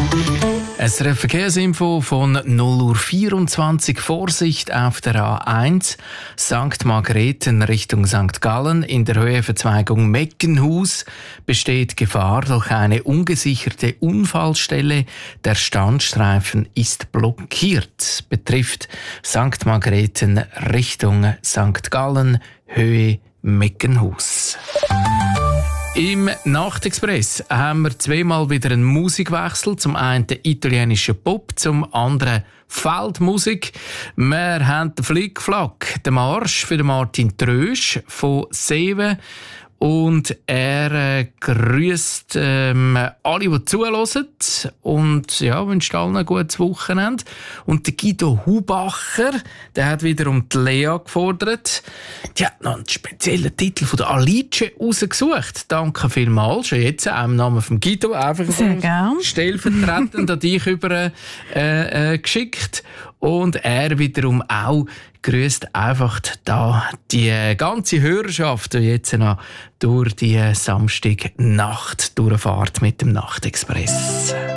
SRF Verkehrsinfo von 0:24 Uhr. Vorsicht auf der A1 St. Margrethen Richtung St. Gallen. In der Höheverzweigung Meckenhus besteht Gefahr durch eine ungesicherte Unfallstelle. Der Standstreifen ist blockiert. Betrifft St. Margrethen Richtung St. Gallen, Höhe Meckenhus. Im Nachtexpress haben wir zweimal wieder einen Musikwechsel. Zum einen italienischen Pop, zum anderen Feldmusik. Wir haben den Flickflack, den Marsch für den Martin Trösch von Seven. Und er grüßt alle, die zuhören. Und ja, wünscht allen ein gutes Wochenende. Und der Guido Hubacher, der hat wiederum die Lea gefordert. Die hat noch einen speziellen Titel von der Alice rausgesucht. Danke vielmals. Schon jetzt auch im Namen von Guido. Einfach sehr gern. Stellvertretend an dich über geschickt. Und er wiederum auch grüßt einfach da die ganze Hörerschaft, die jetzt noch durch die Samstagnacht durchfahrt mit dem Nachtexpress.